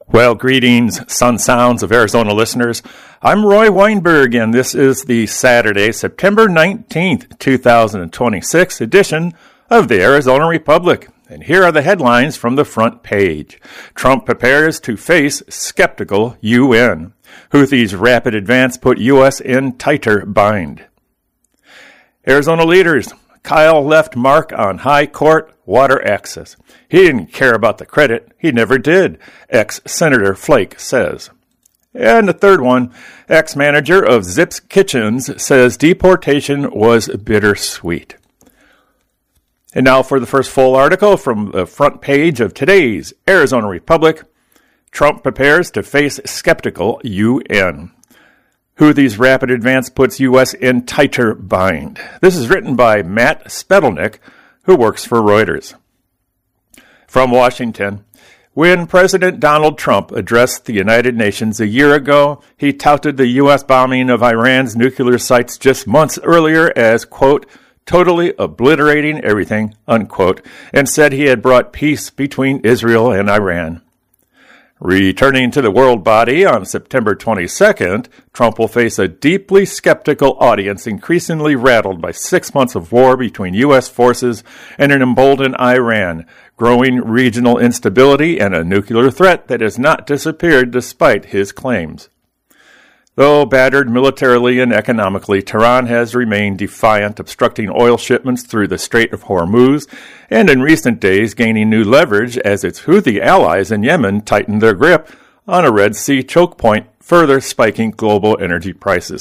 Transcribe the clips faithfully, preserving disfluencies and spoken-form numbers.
Well, greetings, sun sounds of Arizona listeners. I'm Roy Weinberg, and this is the Saturday, September nineteenth, twenty twenty-six edition of the Arizona Republic. And here are the headlines from the front page. Trump prepares to face skeptical U N. Houthis' rapid advance put U S in tighter bind. Arizona leaders. Kyle left mark on high court water access. He didn't care about the credit. He never did, ex-Senator Flake says. And the third one, ex-manager of Zips Kitchens says deportation was bittersweet. And now for the first full article from the front page of today's Arizona Republic. Trump prepares to face skeptical U N. Houthis' rapid advance puts U S in tighter bind. This is written by Matt Spedlnick, who works for Reuters. From Washington, when President Donald Trump addressed the United Nations a year ago, he touted the U S bombing of Iran's nuclear sites just months earlier as, quote, totally obliterating everything, unquote, and said he had brought peace between Israel and Iran. Returning to the world body on September twenty-second, Trump will face a deeply skeptical audience increasingly rattled by six months of war between U S forces and an emboldened Iran, growing regional instability, and a nuclear threat that has not disappeared despite his claims. Though battered militarily and economically, Tehran has remained defiant, obstructing oil shipments through the Strait of Hormuz, and in recent days gaining new leverage as its Houthi allies in Yemen tighten their grip on a Red Sea choke point, further spiking global energy prices.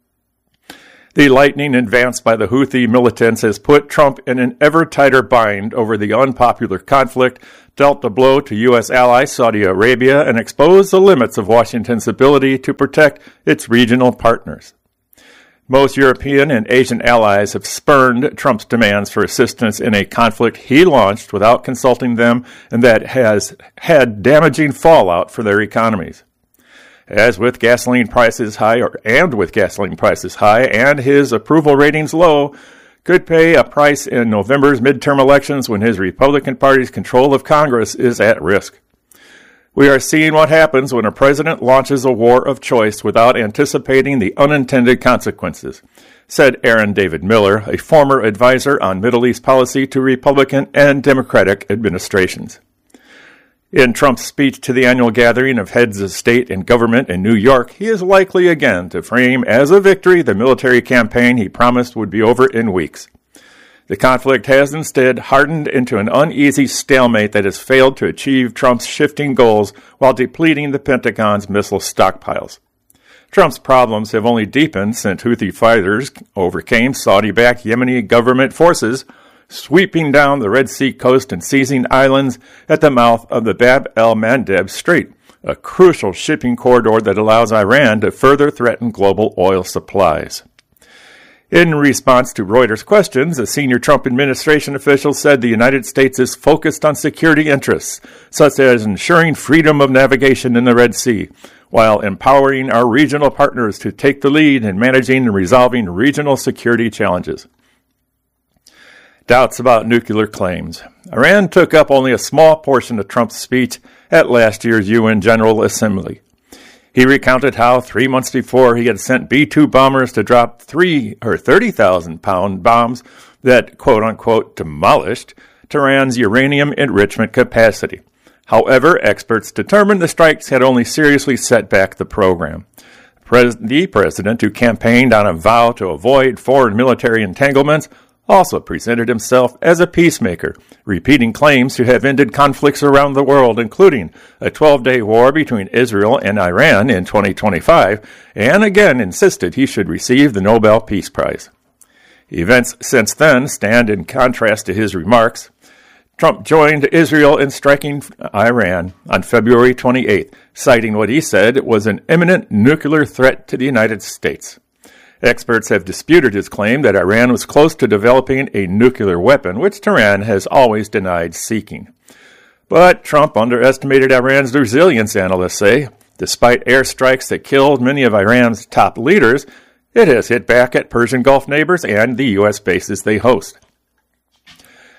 The lightning advance by the Houthi militants has put Trump in an ever tighter bind over the unpopular conflict, dealt a blow to U S ally Saudi Arabia, and exposed the limits of Washington's ability to protect its regional partners. Most European and Asian allies have spurned Trump's demands for assistance in a conflict he launched without consulting them and that has had damaging fallout for their economies. As with gasoline prices high, or, and with gasoline prices high and his approval ratings low, could pay a price in November's midterm elections when his Republican Party's control of Congress is at risk. We are seeing what happens when a president launches a war of choice without anticipating the unintended consequences, said Aaron David Miller, a former advisor on Middle East policy to Republican and Democratic administrations. In Trump's speech to the annual gathering of heads of state and government in New York, he is likely again to frame as a victory the military campaign he promised would be over in weeks. The conflict has instead hardened into an uneasy stalemate that has failed to achieve Trump's shifting goals while depleting the Pentagon's missile stockpiles. Trump's problems have only deepened since Houthi fighters overcame Saudi-backed Yemeni government forces, sweeping down the Red Sea coast and seizing islands at the mouth of the Bab el-Mandeb Strait, a crucial shipping corridor that allows Iran to further threaten global oil supplies. In response to Reuters questions, a senior Trump administration official said the United States is focused on security interests, such as ensuring freedom of navigation in the Red Sea, while empowering our regional partners to take the lead in managing and resolving regional security challenges. Doubts about nuclear claims. Iran took up only a small portion of Trump's speech at last year's U N General Assembly. He recounted how three months before he had sent B two bombers to drop three or thirty thousand pound bombs that, quote unquote, demolished Tehran's uranium enrichment capacity. However, experts determined the strikes had only seriously set back the program. The president, who campaigned on a vow to avoid foreign military entanglements, also presented himself as a peacemaker, repeating claims to have ended conflicts around the world, including a twelve-day war between Israel and Iran in twenty twenty-five, and again insisted he should receive the Nobel Peace Prize. Events since then stand in contrast to his remarks. Trump joined Israel in striking Iran on February twenty-eighth, citing what he said was an imminent nuclear threat to the United States. Experts have disputed his claim that Iran was close to developing a nuclear weapon, which Tehran has always denied seeking. But Trump underestimated Iran's resilience, analysts say. Despite airstrikes that killed many of Iran's top leaders, it has hit back at Persian Gulf neighbors and the U S bases they host.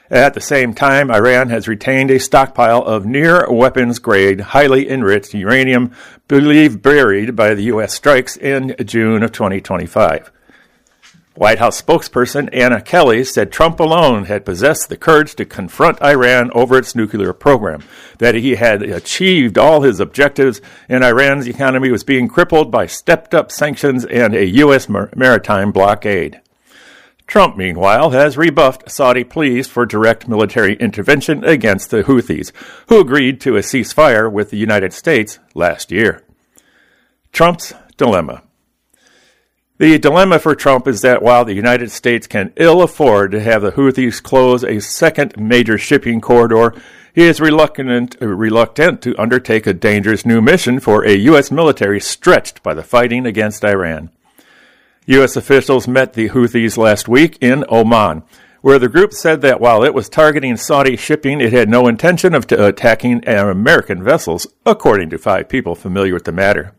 At the same time, Iran has retained a stockpile of near-weapons-grade, highly enriched uranium believed buried by the U S strikes in June of twenty twenty-five. White House spokesperson Anna Kelly said Trump alone had possessed the courage to confront Iran over its nuclear program, that he had achieved all his objectives, and Iran's economy was being crippled by stepped-up sanctions and a U S mar- maritime blockade. Trump, meanwhile, has rebuffed Saudi pleas for direct military intervention against the Houthis, who agreed to a ceasefire with the United States last year. Trump's dilemma. The dilemma for Trump is that while the United States can ill afford to have the Houthis close a second major shipping corridor, he is reluctant, reluctant to undertake a dangerous new mission for a U S military stretched by the fighting against Iran. U S officials met the Houthis last week in Oman, where the group said that while it was targeting Saudi shipping, it had no intention of t- attacking American vessels, according to five people familiar with the matter.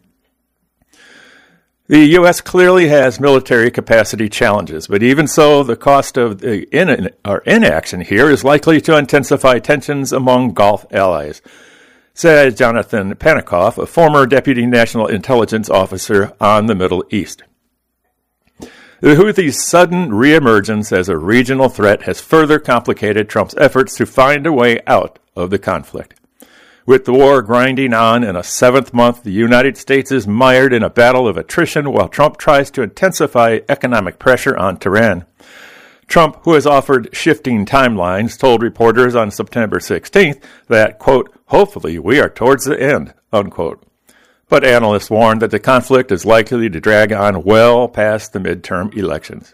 The U S clearly has military capacity challenges, but even so, the cost of the in, or inaction here is likely to intensify tensions among Gulf allies, said Jonathan Panikoff, a former Deputy National Intelligence Officer on the Middle East. The Houthis' sudden reemergence as a regional threat has further complicated Trump's efforts to find a way out of the conflict. With the war grinding on in a seventh month, the United States is mired in a battle of attrition while Trump tries to intensify economic pressure on Tehran. Trump, who has offered shifting timelines, told reporters on September sixteenth that, quote, hopefully we are towards the end, unquote. But analysts warned that the conflict is likely to drag on well past the midterm elections.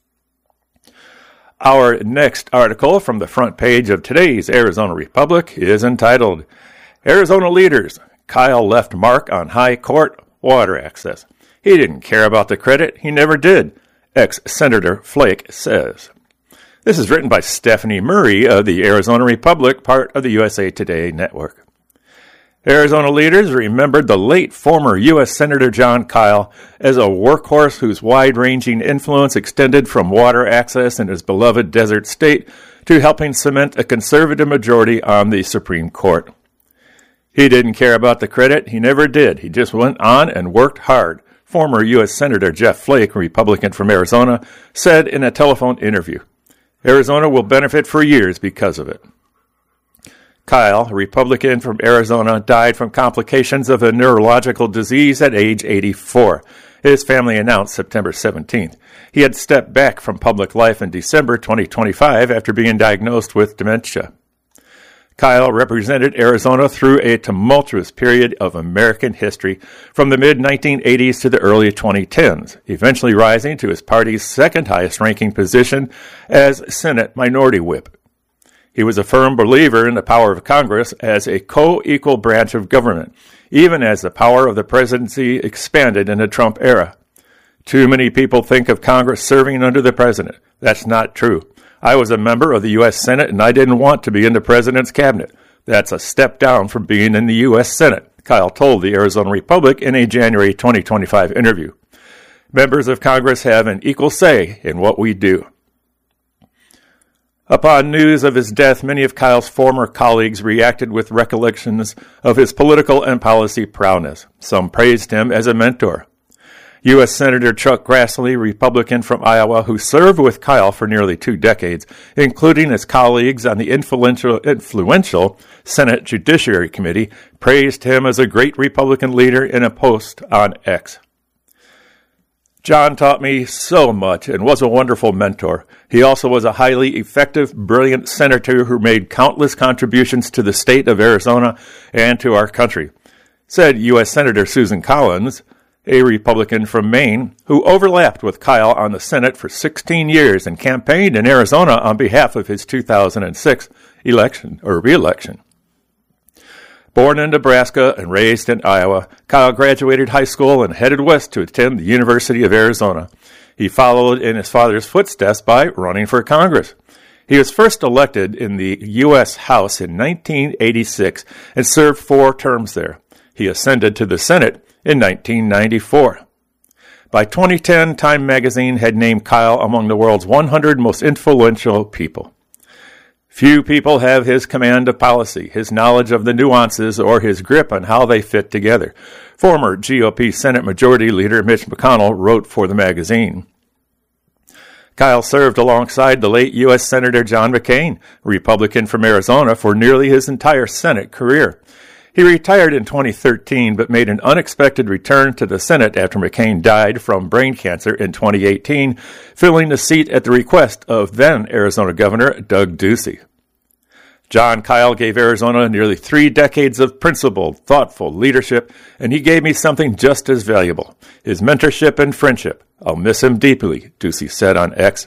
Our next article from the front page of today's Arizona Republic is entitled, Arizona Leaders, Kyle Left Mark on High Court Water Access. He didn't care about the credit. He never did, ex-Senator Flake says. This is written by Stephanie Murray of the Arizona Republic, part of the U S A Today network. Arizona leaders remembered the late former U S Senator Jon Kyl as a workhorse whose wide-ranging influence extended from water access in his beloved desert state to helping cement a conservative majority on the Supreme Court. He didn't care about the credit. He never did. He just went on and worked hard, former U S Senator Jeff Flake, Republican from Arizona, said in a telephone interview. Arizona will benefit for years because of it. Kyl, a Republican from Arizona, died from complications of a neurological disease at age eighty-four. His family announced September seventeenth. He had stepped back from public life in December twenty twenty-five after being diagnosed with dementia. Kyl represented Arizona through a tumultuous period of American history from the mid nineteen eighties to the early twenty tens, eventually rising to his party's second highest ranking position as Senate Minority Whip. He was a firm believer in the power of Congress as a co-equal branch of government, even as the power of the presidency expanded in the Trump era. Too many people think of Congress serving under the president. That's not true. I was a member of the U S Senate, and I didn't want to be in the president's cabinet. That's a step down from being in the U S Senate, Kyl told the Arizona Republic in a January twenty twenty-five interview. Members of Congress have an equal say in what we do. Upon news of his death, many of Kyl's former colleagues reacted with recollections of his political and policy prowess. Some praised him as a mentor. U S Senator Chuck Grassley, Republican from Iowa, who served with Kyl for nearly two decades, including his colleagues on the influential, influential Senate Judiciary Committee, praised him as a great Republican leader in a post on X. John taught me so much and was a wonderful mentor. He also was a highly effective, brilliant senator who made countless contributions to the state of Arizona and to our country, said U S Senator Susan Collins, a Republican from Maine, who overlapped with Kyl on the Senate for sixteen years and campaigned in Arizona on behalf of his two thousand six election or re-election. Born in Nebraska and raised in Iowa, Kyl graduated high school and headed west to attend the University of Arizona. He followed in his father's footsteps by running for Congress. He was first elected in the U S House in nineteen eighty-six and served four terms there. He ascended to the Senate in nineteen ninety-four. By twenty ten, Time magazine had named Kyl among the world's one hundred most influential people. Few people have his command of policy, his knowledge of the nuances, or his grip on how they fit together, former G O P Senate Majority Leader Mitch McConnell wrote for the magazine. Kyle served alongside the late U S Senator John McCain, Republican from Arizona, for nearly his entire Senate career. He retired in twenty thirteen, but made an unexpected return to the Senate after McCain died from brain cancer in twenty eighteen, filling the seat at the request of then Arizona Governor Doug Ducey. John Kyle gave Arizona nearly three decades of principled, thoughtful leadership, and he gave me something just as valuable, his mentorship and friendship. I'll miss him deeply, Ducey said on X.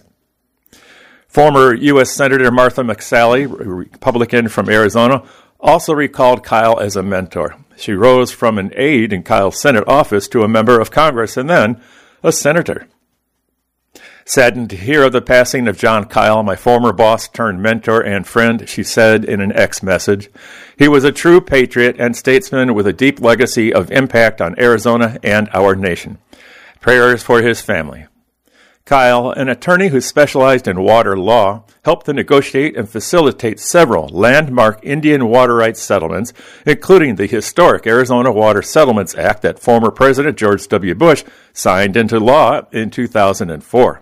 Former U S Senator Martha McSally, a Republican from Arizona, also recalled Kyle as a mentor. She rose from an aide in Kyle's Senate office to a member of Congress and then a senator. Saddened to hear of the passing of John Kyle, my former boss turned mentor and friend, she said in an X message. He was a true patriot and statesman with a deep legacy of impact on Arizona and our nation. Prayers for his family. Kyle, an attorney who specialized in water law, helped to negotiate and facilitate several landmark Indian water rights settlements, including the historic Arizona Water Settlements Act that former President George W. Bush signed into law in two thousand four.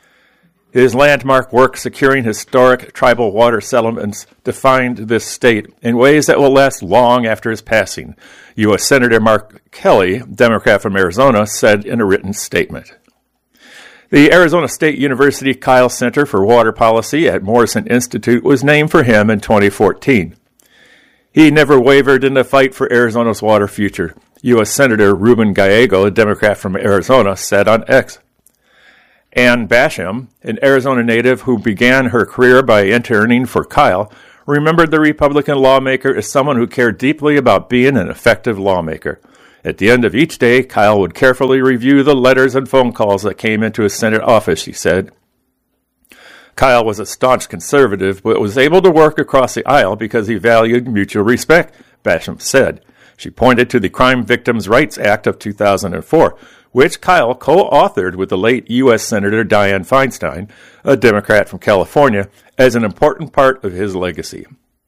His landmark work securing historic tribal water settlements defined this state in ways that will last long after his passing, U S Senator Mark Kelly, Democrat from Arizona, said in a written statement. The Arizona State University Kyle Center for Water Policy at Morrison Institute was named for him in twenty fourteen. He never wavered in the fight for Arizona's water future, U S Senator Ruben Gallego, a Democrat from Arizona, said on X. Ann Basham, an Arizona native who began her career by interning for Kyle, remembered the Republican lawmaker as someone who cared deeply about being an effective lawmaker. At the end of each day, Kyle would carefully review the letters and phone calls that came into his Senate office, she said. Kyle was a staunch conservative, but was able to work across the aisle because he valued mutual respect, Basham said. She pointed to the Crime Victims' Rights Act of two thousand four, which Kyle co-authored with the late U S Senator Dianne Feinstein, a Democrat from California, as an important part of his legacy.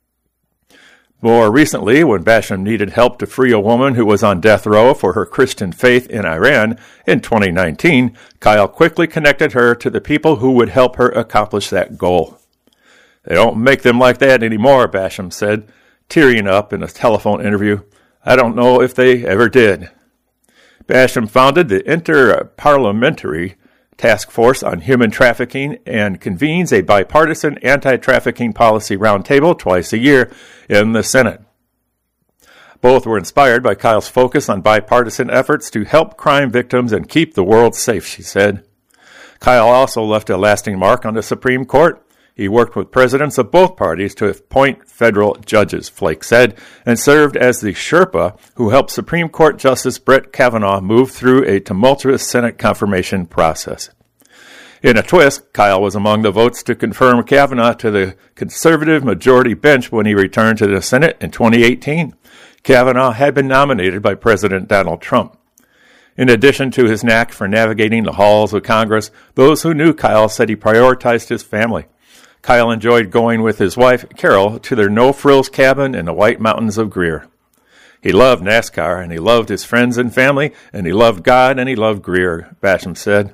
More recently, when Basham needed help to free a woman who was on death row for her Christian faith in Iran in twenty nineteen, Kyle quickly connected her to the people who would help her accomplish that goal. They don't make them like that anymore, Basham said, tearing up in a telephone interview. I don't know if they ever did. Basham founded the Inter-Parliamentary Task Force on Human Trafficking and convenes a bipartisan anti-trafficking policy roundtable twice a year in the Senate. Both were inspired by Kyle's focus on bipartisan efforts to help crime victims and keep the world safe, she said. Kyle also left a lasting mark on the Supreme Court. He worked with presidents of both parties to appoint federal judges, Flake said, and served as the Sherpa who helped Supreme Court Justice Brett Kavanaugh move through a tumultuous Senate confirmation process. In a twist, Kyle was among the votes to confirm Kavanaugh to the conservative majority bench when he returned to the Senate in twenty eighteen. Kavanaugh had been nominated by President Donald Trump. In addition to his knack for navigating the halls of Congress, those who knew Kyle said he prioritized his family. Kyle enjoyed going with his wife, Carol, to their no-frills cabin in the White Mountains of Greer. He loved NASCAR, and he loved his friends and family, and he loved God, and he loved Greer, Basham said.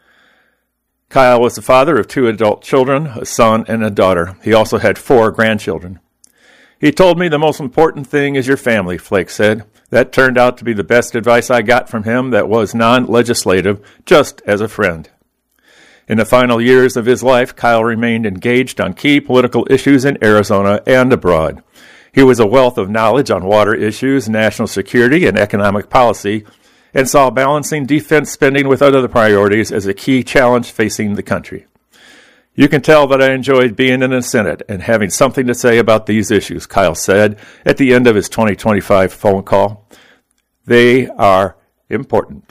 Kyle was the father of two adult children, a son and a daughter. He also had four grandchildren. He told me the most important thing is your family, Flake said. That turned out to be the best advice I got from him that was non-legislative, just as a friend. In the final years of his life, Kyle remained engaged on key political issues in Arizona and abroad. He was a wealth of knowledge on water issues, national security, and economic policy, and saw balancing defense spending with other priorities as a key challenge facing the country. You can tell that I enjoyed being in the Senate and having something to say about these issues, Kyle said at the end of his twenty twenty-five phone call. They are important.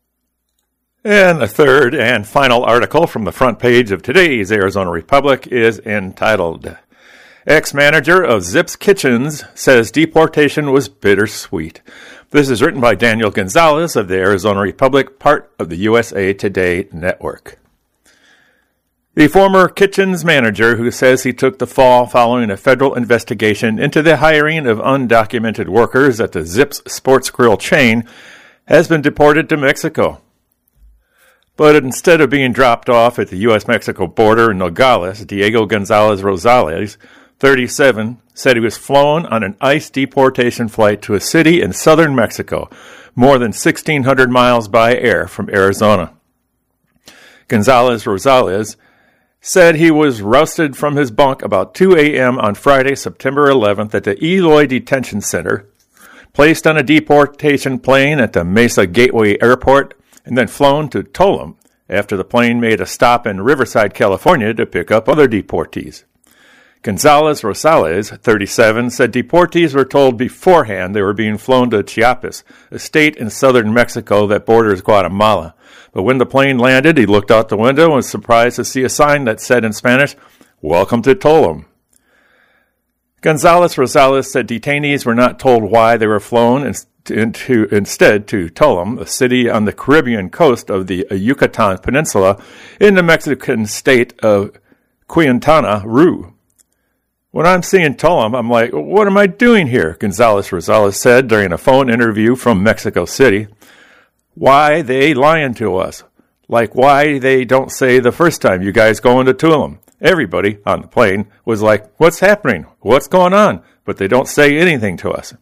And the third and final article from the front page of today's Arizona Republic is entitled, Ex-manager of Zips Kitchens says deportation was bittersweet. This is written by Daniel Gonzalez of the Arizona Republic, part of the U S A Today network. The former Kitchens manager, who says he took the fall following a federal investigation into the hiring of undocumented workers at the Zips Sports Grill chain, has been deported to Mexico. But instead of being dropped off at the U S Mexico border in Nogales, Diego Gonzalez Rosales, thirty-seven, said he was flown on an ICE deportation flight to a city in southern Mexico, more than sixteen hundred miles by air from Arizona. Gonzalez Rosales said he was rousted from his bunk about two a.m. on Friday, September eleventh at the Eloy Detention Center, placed on a deportation plane at the Mesa Gateway Airport, and then flown to Tulum after the plane made a stop in Riverside, California to pick up other deportees. Gonzalez Rosales, thirty-seven, said deportees were told beforehand they were being flown to Chiapas, a state in southern Mexico that borders Guatemala. But when the plane landed, he looked out the window and was surprised to see a sign that said in Spanish, "Welcome to Tulum." Gonzalez Rosales said detainees were not told why they were flown into, instead to Tulum, a city on the Caribbean coast of the Yucatan Peninsula in the Mexican state of Quintana Roo. When I'm seeing Tulum, I'm like, what am I doing here? Gonzalez Rosales said during a phone interview from Mexico City. Why they lying to us? Like why they don't say the first time you guys going to Tulum? Everybody on the plane was like, what's happening? What's going on? But they don't say anything to us.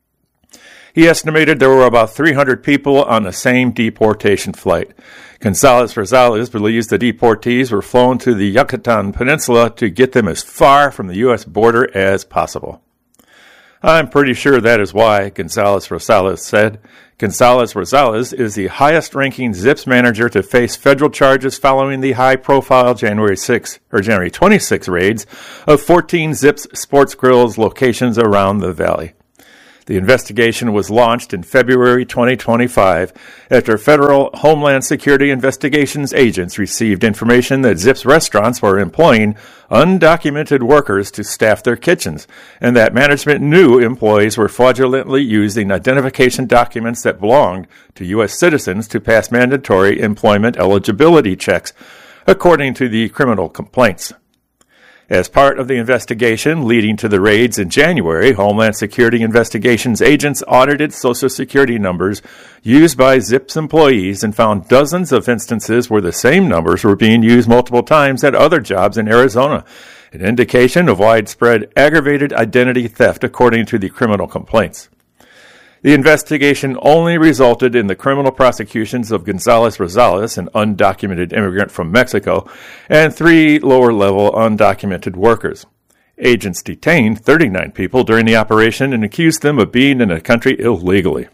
He estimated there were about three hundred people on the same deportation flight. Gonzalez Rosales believes the deportees were flown to the Yucatan Peninsula to get them as far from the U S border as possible. I'm pretty sure that is why, Gonzalez Rosales said. Gonzalez Rosales is the highest-ranking Zips manager to face federal charges following the high-profile January sixth or January twenty-sixth raids of fourteen Zips Sports Grills locations around the valley. The investigation was launched in February twenty twenty-five after federal Homeland Security investigations agents received information that Zips restaurants were employing undocumented workers to staff their kitchens, and that management knew employees were fraudulently using identification documents that belonged to U S citizens to pass mandatory employment eligibility checks, according to the criminal complaints. As part of the investigation leading to the raids in January, Homeland Security investigations agents audited Social Security numbers used by Zips employees and found dozens of instances where the same numbers were being used multiple times at other jobs in Arizona, an indication of widespread aggravated identity theft, according to the criminal complaints. The investigation only resulted in the criminal prosecutions of Gonzalez Rosales, an undocumented immigrant from Mexico, and three lower-level undocumented workers. Agents detained thirty-nine people during the operation and accused them of being in the country illegally.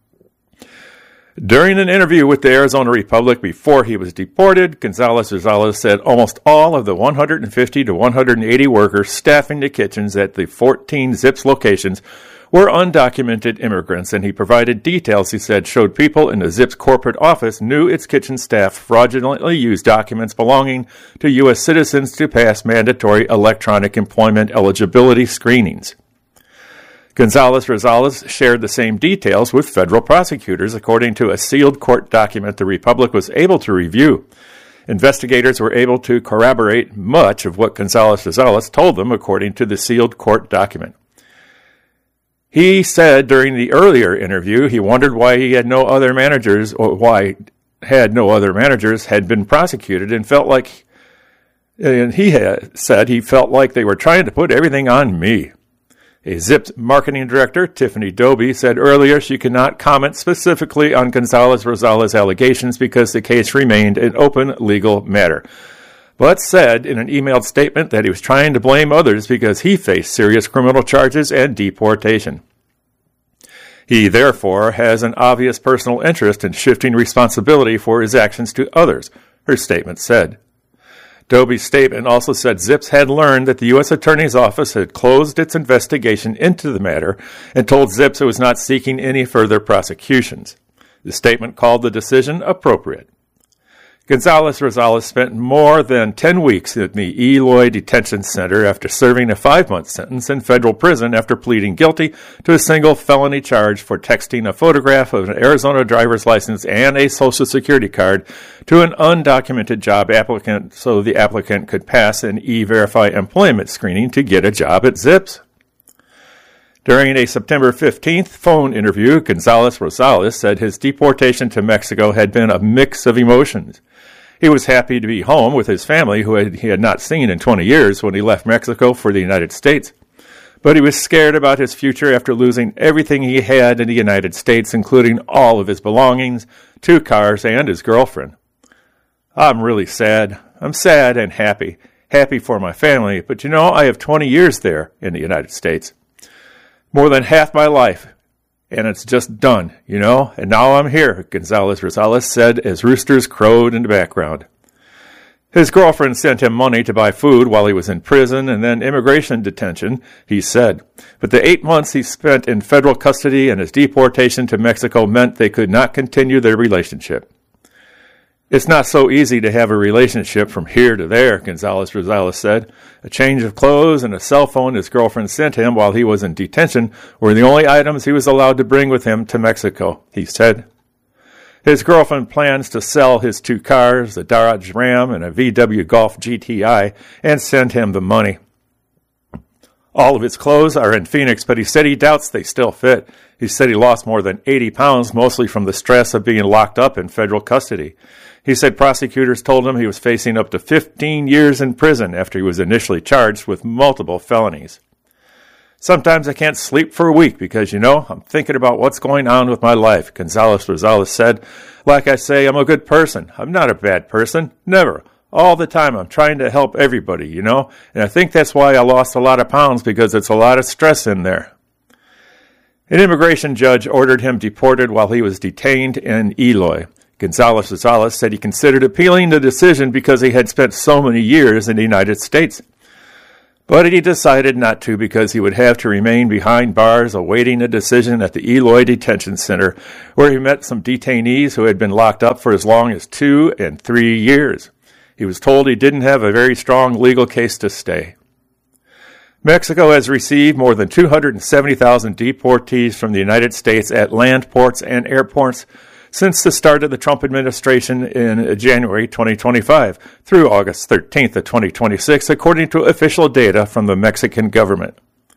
During an interview with the Arizona Republic before he was deported, Gonzalez Rosales said almost all of the one hundred fifty to one hundred eighty workers staffing the kitchens at the fourteen Zips locations were undocumented immigrants, and he provided details he said showed people in the Zips corporate office knew its kitchen staff fraudulently used documents belonging to U S citizens to pass mandatory electronic employment eligibility screenings. Gonzalez Rosales shared the same details with federal prosecutors, according to a sealed court document the Republic was able to review. Investigators were able to corroborate much of what Gonzalez Rosales told them, according to the sealed court document. He said during the earlier interview he wondered why he had no other managers or why had no other managers had been prosecuted and felt like and he had said he felt like they were trying to put everything on me. A Zips marketing director, Tiffany Doby, said earlier she could not comment specifically on Gonzalez Rosales' allegations because the case remained an open legal matter, but said in an emailed statement that he was trying to blame others because he faced serious criminal charges and deportation. He, therefore, has an obvious personal interest in shifting responsibility for his actions to others, her statement said. Doby's statement also said Zips had learned that the U S Attorney's Office had closed its investigation into the matter and told Zips it was not seeking any further prosecutions. The statement called the decision appropriate. Gonzalez-Rosales spent more than ten weeks at the Eloy Detention Center after serving a five-month sentence in federal prison after pleading guilty to a single felony charge for texting a photograph of an Arizona driver's license and a Social Security card to an undocumented job applicant so the applicant could pass an E-Verify employment screening to get a job at Zips. During a September fifteenth phone interview, Gonzalez-Rosales said his deportation to Mexico had been a mix of emotions. He was happy to be home with his family, who he had not seen in twenty years when he left Mexico for the United States. But he was scared about his future after losing everything he had in the United States, including all of his belongings, two cars, and his girlfriend. I'm really sad. I'm sad and happy. Happy for my family, but you know, I have twenty years there in the United States. More than half my life. And it's just done, you know, and now I'm here, Gonzalez-Rosales said as roosters crowed in the background. His girlfriend sent him money to buy food while he was in prison and then immigration detention, he said. But the eight months he spent in federal custody and his deportation to Mexico meant they could not continue their relationship. It's not so easy to have a relationship from here to there, Gonzalez-Rosales said. A change of clothes and a cell phone his girlfriend sent him while he was in detention were the only items he was allowed to bring with him to Mexico, he said. His girlfriend plans to sell his two cars, a Dodge Ram and a V W Golf G T I, and send him the money. All of his clothes are in Phoenix, but he said he doubts they still fit. He said he lost more than eighty pounds, mostly from the stress of being locked up in federal custody. He said prosecutors told him he was facing up to fifteen years in prison after he was initially charged with multiple felonies. Sometimes I can't sleep for a week because, you know, I'm thinking about what's going on with my life, Gonzalez-Rosales said. Like I say, I'm a good person. I'm not a bad person. Never. All the time I'm trying to help everybody, you know, and I think that's why I lost a lot of pounds because it's a lot of stress in there. An immigration judge ordered him deported while he was detained in Eloy. Gonzalez-Rosales said he considered appealing the decision because he had spent so many years in the United States. But he decided not to because he would have to remain behind bars awaiting a decision at the Eloy Detention Center, where he met some detainees who had been locked up for as long as two and three years. He was told he didn't have a very strong legal case to stay. Mexico has received more than two hundred seventy thousand deportees from the United States at land ports and airports since the start of the Trump administration in January twenty twenty-five through August thirteenth of twenty twenty-six, according to official data from the Mexican government.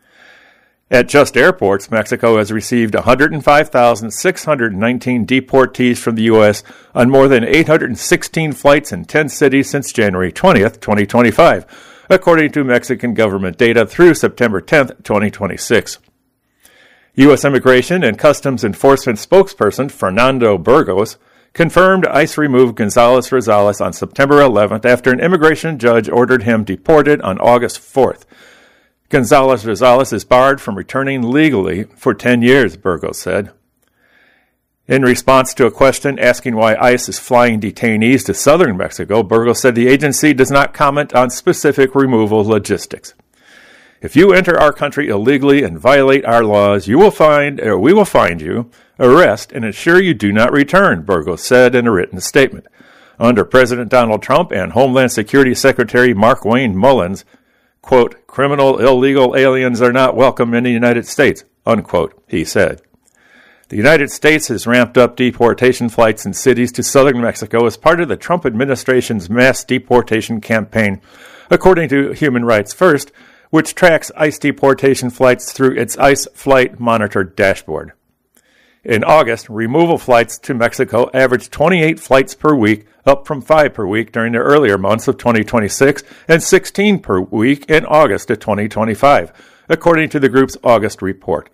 At just airports, Mexico has received one hundred five thousand six hundred nineteen deportees from the U S on more than eight hundred sixteen flights in ten cities since January twentieth, twenty twenty-five, according to Mexican government data through September tenth, twenty twenty-six. U S Immigration and Customs Enforcement spokesperson Fernando Burgos confirmed ICE removed Gonzalez-Rosales on September eleventh after an immigration judge ordered him deported on August fourth. Gonzalez-Rosales is barred from returning legally for ten years, Burgos said. In response to a question asking why ICE is flying detainees to southern Mexico, Burgos said the agency does not comment on specific removal logistics. If you enter our country illegally and violate our laws, you will find, or we will find you, arrest, and ensure you do not return, Burgos said in a written statement. Under President Donald Trump and Homeland Security Secretary Markwayne Mullins, quote, criminal illegal aliens are not welcome in the United States, unquote, he said. The United States has ramped up deportation flights in cities to southern Mexico as part of the Trump administration's mass deportation campaign, according to Human Rights First, which tracks ICE deportation flights through its ICE Flight Monitor dashboard. In August, removal flights to Mexico averaged twenty-eight flights per week, up from five per week during the earlier months of twenty twenty-six and sixteen per week in August of twenty twenty-five, according to the group's August report.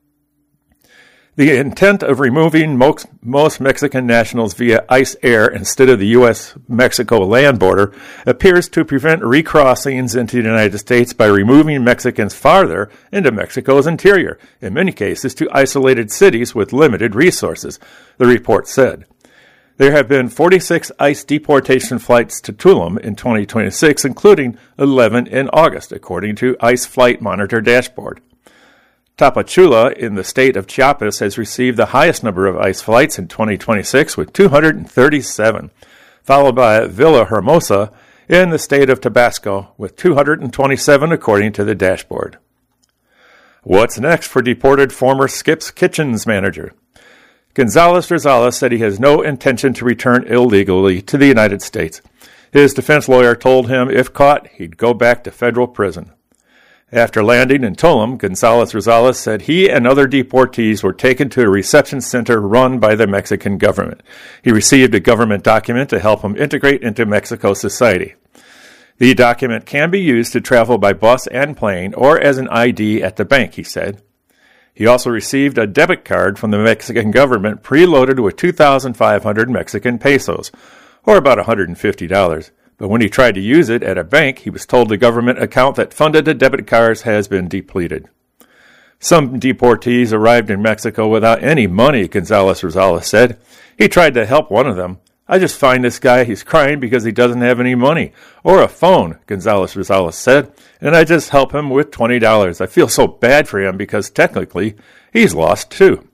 The intent of removing most, most Mexican nationals via ICE air instead of the U S Mexico land border appears to prevent recrossings into the United States by removing Mexicans farther into Mexico's interior, in many cases to isolated cities with limited resources, the report said. There have been forty-six ICE deportation flights to Tulum in twenty twenty-six, including eleven in August, according to ICE Flight Monitor dashboard. Tapachula in the state of Chiapas has received the highest number of ICE flights in twenty twenty-six with two hundred thirty-seven. followed by Villahermosa in the state of Tabasco with two hundred twenty-seven according to the dashboard. What's next for deported former Skip's Kitchens manager? Gonzalez Rosales said he has no intention to return illegally to the United States. His defense lawyer told him if caught, he'd go back to federal prison. After landing in Tulum, Gonzalez Rosales said he and other deportees were taken to a reception center run by the Mexican government. He received a government document to help him integrate into Mexico society. The document can be used to travel by bus and plane or as an I D at the bank, he said. He also received a debit card from the Mexican government preloaded with two thousand five hundred Mexican pesos, or about one hundred fifty dollars. But when he tried to use it at a bank, he was told the government account that funded the debit cards has been depleted. Some deportees arrived in Mexico without any money, Gonzalez Rosales said. He tried to help one of them. I just find this guy, he's crying because he doesn't have any money. Or a phone, Gonzalez Rosales said, and I just help him with twenty dollars. I feel so bad for him because technically he's lost too.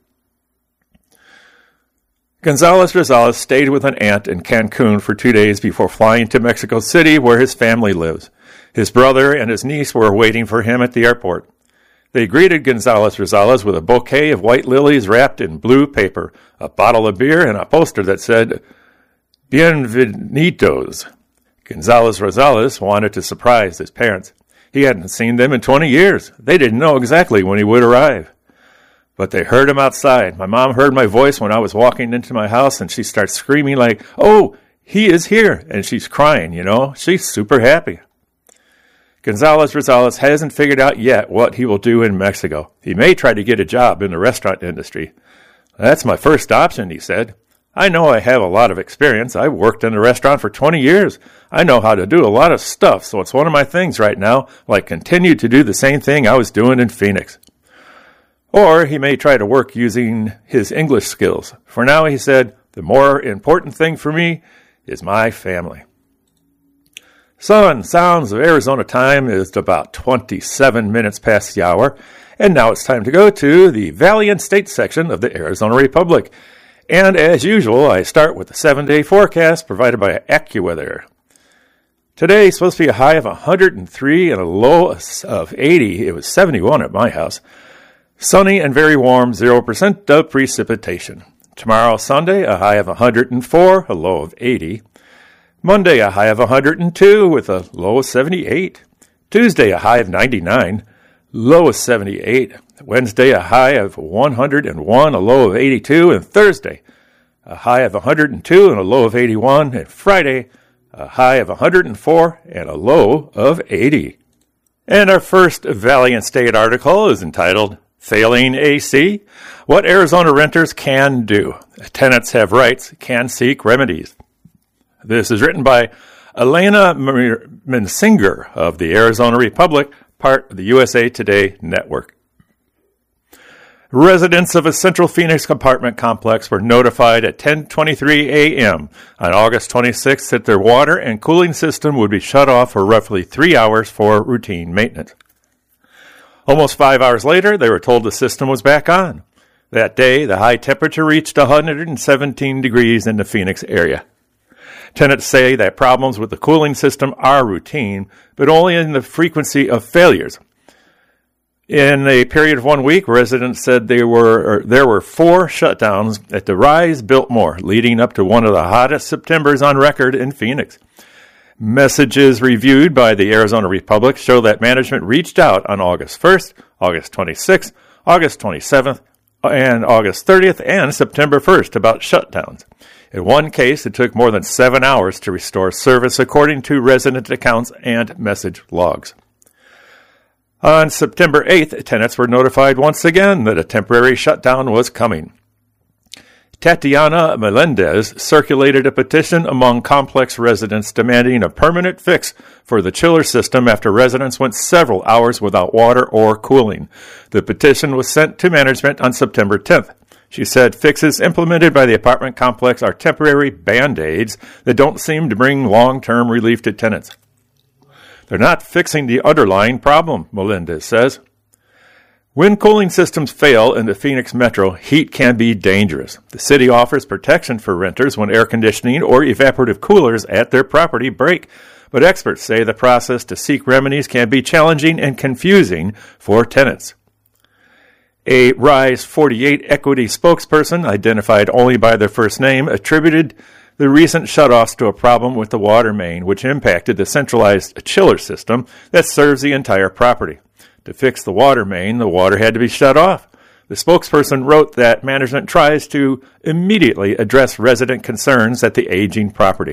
Gonzalez Rosales stayed with an aunt in Cancun for two days before flying to Mexico City, where his family lives. His brother and his niece were waiting for him at the airport. They greeted Gonzalez Rosales with a bouquet of white lilies wrapped in blue paper, a bottle of beer, and a poster that said, Bienvenidos. Gonzalez Rosales wanted to surprise his parents. He hadn't seen them in twenty years. They didn't know exactly when he would arrive. But they heard him outside. My mom heard my voice when I was walking into my house, and she starts screaming like, oh, he is here. And she's crying, you know. She's super happy. Gonzalez Rosales hasn't figured out yet what he will do in Mexico. He may try to get a job in the restaurant industry. That's my first option, he said. I know I have a lot of experience. I've worked in a restaurant for twenty years. I know how to do a lot of stuff, so it's one of my things right now, like continue to do the same thing I was doing in Phoenix. Or he may try to work using his English skills. For now, he said, the more important thing for me is my family. Sun Sounds of Arizona time is about twenty-seven minutes past the hour, and now it's time to go to the Valley and State section of the Arizona Republic. And as usual, I start with the seven-day forecast provided by AccuWeather. Today is supposed to be a high of one hundred three and a low of eighty. It was seventy-one at my house. Sunny and very warm, zero percent of precipitation. Tomorrow, Sunday, a high of one hundred four, a low of eighty. Monday, a high of one hundred two with a low of seventy-eight. Tuesday, a high of ninety-nine, low of seventy-eight. Wednesday, a high of one hundred one, a low of eighty-two. And Thursday, a high of one hundred two and a low of eighty-one. And Friday, a high of one hundred four and a low of eighty. And our first Valley and State article is entitled, Failing A C, What Arizona Renters Can Do. Tenants have rights, can seek remedies. This is written by Elena Mensinger of the Arizona Republic, part of the U S A Today network. Residents of a Central Phoenix apartment complex were notified at ten twenty-three a.m. on August twenty-sixth that their water and cooling system would be shut off for roughly three hours for routine maintenance. Almost five hours later, they were told the system was back on. That day, the high temperature reached one hundred seventeen degrees in the Phoenix area. Tenants say that problems with the cooling system are routine, but only in the frequency of failures. In a period of one week, residents said they were, there were four shutdowns at the Rise Biltmore, leading up to one of the hottest Septembers on record in Phoenix. Messages reviewed by the Arizona Republic show that management reached out on August first, August twenty-sixth, August twenty-seventh, and August thirtieth, and September first about shutdowns. In one case, it took more than seven hours to restore service, according to resident accounts and message logs. On September eighth, tenants were notified once again that a temporary shutdown was coming. Tatiana Melendez circulated a petition among complex residents demanding a permanent fix for the chiller system after residents went several hours without water or cooling. The petition was sent to management on September tenth. She said fixes implemented by the apartment complex are temporary band-aids that don't seem to bring long-term relief to tenants. They're not fixing the underlying problem, Melendez says. When cooling systems fail in the Phoenix Metro, heat can be dangerous. The city offers protection for renters when air conditioning or evaporative coolers at their property break, but experts say the process to seek remedies can be challenging and confusing for tenants. A Rise forty-eight equity spokesperson, identified only by their first name, attributed the recent shutoffs to a problem with the water main, which impacted the centralized chiller system that serves the entire property. To fix the water main, the water had to be shut off. The spokesperson wrote that management tries to immediately address resident concerns at the aging property.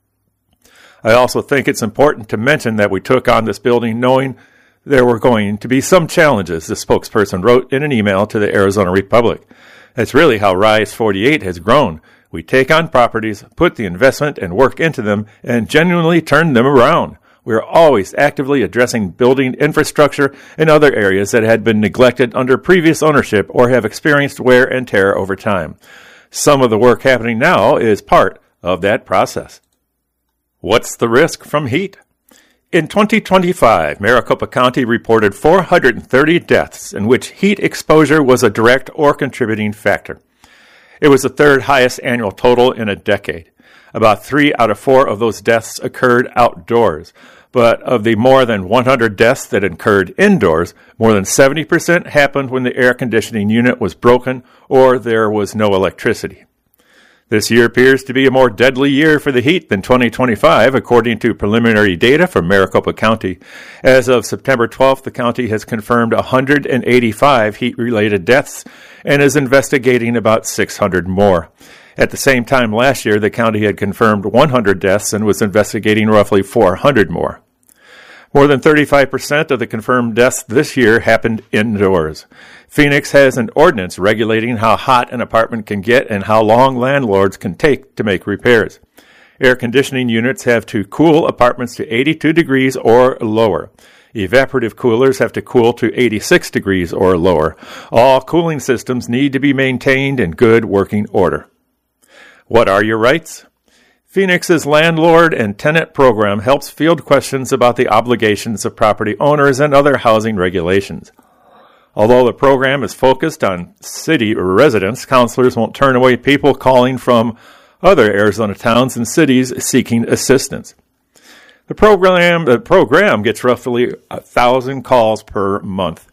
I also think it's important to mention that we took on this building knowing there were going to be some challenges, the spokesperson wrote in an email to the Arizona Republic. That's really how Rise forty-eight has grown. We take on properties, put the investment and work into them, and genuinely turn them around. We are always actively addressing building infrastructure and other areas that had been neglected under previous ownership or have experienced wear and tear over time. Some of the work happening now is part of that process. What's the risk from heat? In twenty twenty-five, Maricopa County reported four hundred thirty deaths in which heat exposure was a direct or contributing factor. It was the third highest annual total in a decade. About three out of four of those deaths occurred outdoors. But of the more than one hundred deaths that occurred indoors, more than seventy percent happened when the air conditioning unit was broken or there was no electricity. This year appears to be a more deadly year for the heat than twenty twenty-five, according to preliminary data from Maricopa County. As of September twelfth, the county has confirmed one hundred eighty-five heat-related deaths and is investigating about six hundred more. At the same time last year, the county had confirmed one hundred deaths and was investigating roughly four hundred more. More than thirty-five percent of the confirmed deaths this year happened indoors. Phoenix has an ordinance regulating how hot an apartment can get and how long landlords can take to make repairs. Air conditioning units have to cool apartments to eighty-two degrees or lower. Evaporative coolers have to cool to eighty-six degrees or lower. All cooling systems need to be maintained in good working order. What are your rights? Phoenix's landlord and tenant program helps field questions about the obligations of property owners and other housing regulations. Although the program is focused on city residents, counselors won't turn away people calling from other Arizona towns and cities seeking assistance. The program, the program gets roughly one thousand calls per month,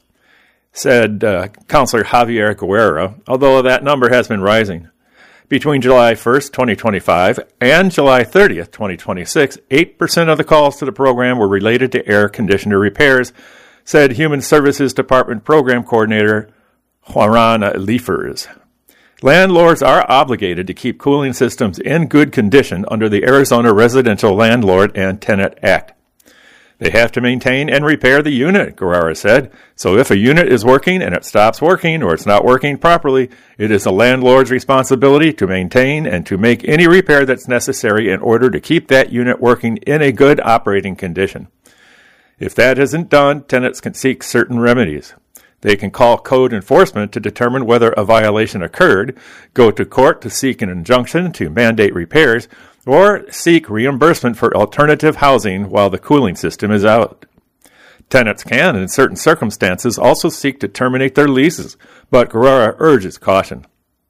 said uh, Counselor Javier Guerra, although that number has been rising. Between July first, twenty twenty-five and July thirtieth, twenty twenty-six, eight percent of the calls to the program were related to air conditioner repairs, said Human Services Department Program Coordinator Juan Liefers. Landlords are obligated to keep cooling systems in good condition under the Arizona Residential Landlord and Tenant Act. They have to maintain and repair the unit, Guerrera said. So if a unit is working and it stops working or it's not working properly, it is the landlord's responsibility to maintain and to make any repair that's necessary in order to keep that unit working in a good operating condition. If that isn't done, tenants can seek certain remedies. They can call code enforcement to determine whether a violation occurred, go to court to seek an injunction to mandate repairs, or seek reimbursement for alternative housing while the cooling system is out. Tenants can, in certain circumstances, also seek to terminate their leases, but Guerrera urges caution.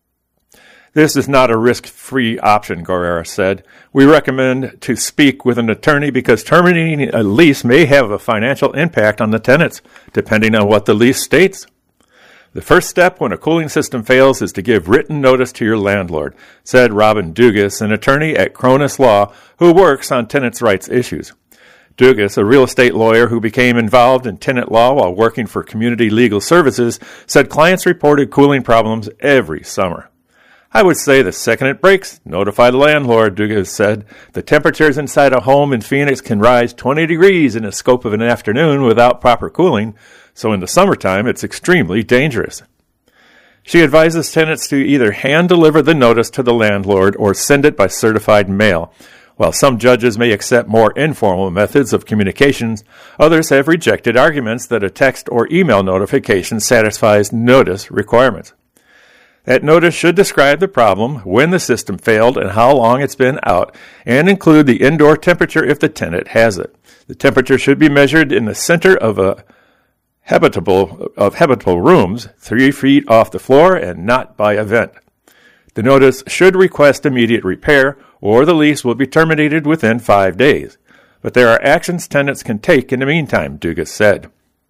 This is not a risk-free option, Guerrera said. We recommend to speak with an attorney because terminating a lease may have a financial impact on the tenants, depending on what the lease states. The first step when a cooling system fails is to give written notice to your landlord, said Robin Dugas, an attorney at Cronus Law who works on tenants' rights issues. Dugas, a real estate lawyer who became involved in tenant law while working for Community Legal Services, said clients reported cooling problems every summer. I would say the second it breaks, notify the landlord, Dugas said. The temperatures inside a home in Phoenix can rise twenty degrees in the scope of an afternoon without proper cooling, so in the summertime it's extremely dangerous. She advises tenants to either hand-deliver the notice to the landlord or send it by certified mail. While some judges may accept more informal methods of communications, others have rejected arguments that a text or email notification satisfies notice requirements. That notice should describe the problem, when the system failed, and how long it's been out, and include the indoor temperature if the tenant has it. The temperature should be measured in the center of a habitable of habitable rooms three feet off the floor and not by a vent. The notice should request immediate repair, or the lease will be terminated within five days. But there are actions tenants can take in the meantime, Dugas said.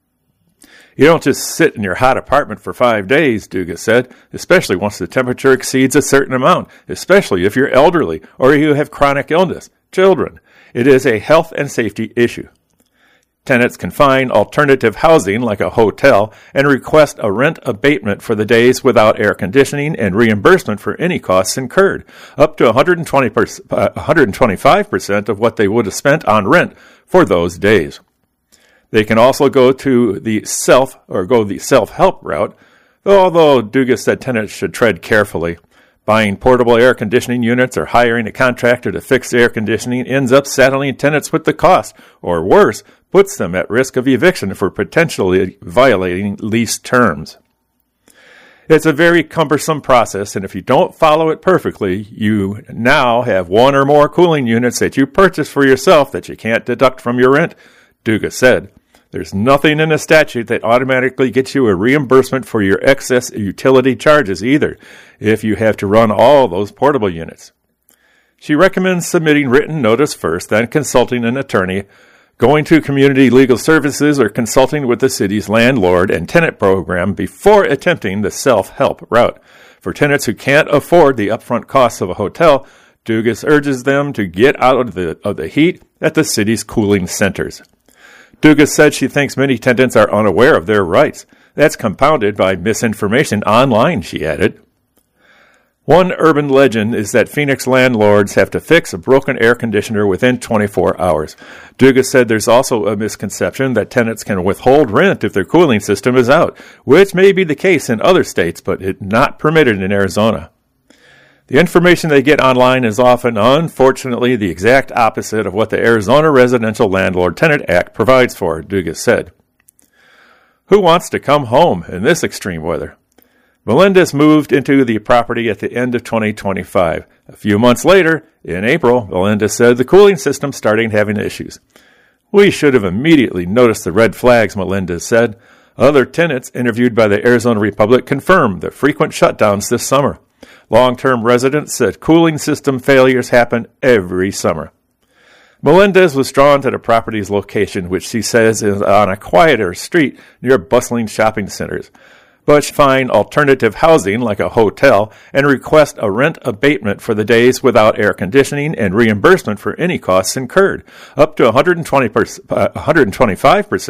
You don't just sit in your hot apartment for five days, Dugas said, especially once the temperature exceeds a certain amount, especially if you're elderly or you have chronic illness, children. It is a health and safety issue. Tenants can find alternative housing like a hotel and request a rent abatement for the days without air conditioning and reimbursement for any costs incurred, up to one hundred twenty percent, uh, one hundred twenty-five percent of what they would have spent on rent for those days. They can also go to the self or go the self-help route, although Dugas said tenants should tread carefully. Buying portable air conditioning units or hiring a contractor to fix the air conditioning ends up saddling tenants with the cost, or worse, puts them at risk of eviction for potentially violating lease terms. It's a very cumbersome process, and if you don't follow it perfectly, you now have one or more cooling units that you purchase for yourself that you can't deduct from your rent, Dugas said. There's nothing in the statute that automatically gets you a reimbursement for your excess utility charges either, if you have to run all those portable units. She recommends submitting written notice first, then consulting an attorney, going to community legal services, or consulting with the city's landlord and tenant program before attempting the self-help route. For tenants who can't afford the upfront costs of a hotel, Dugas urges them to get out of the, of the heat at the city's cooling centers. Dugas said she thinks many tenants are unaware of their rights. That's compounded by misinformation online, she added. One urban legend is that Phoenix landlords have to fix a broken air conditioner within twenty-four hours. Dugas said there's also a misconception that tenants can withhold rent if their cooling system is out, which may be the case in other states, but it's not permitted in Arizona. The information they get online is often, unfortunately, the exact opposite of what the Arizona Residential Landlord-Tenant Act provides for, Dugas said. Who wants to come home in this extreme weather? Melendez moved into the property at the end of twenty twenty-five. A few months later, in April, Melendez said the cooling system started having issues. We should have immediately noticed the red flags, Melendez said. Other tenants interviewed by the Arizona Republic confirmed the frequent shutdowns this summer. Long-term residents said cooling system failures happen every summer. Melendez was drawn to the property's location, which she says is on a quieter street near bustling shopping centers. But she find alternative housing like a hotel and request a rent abatement for the days without air conditioning and reimbursement for any costs incurred, up to one hundred twenty percent, uh, one hundred twenty-five percent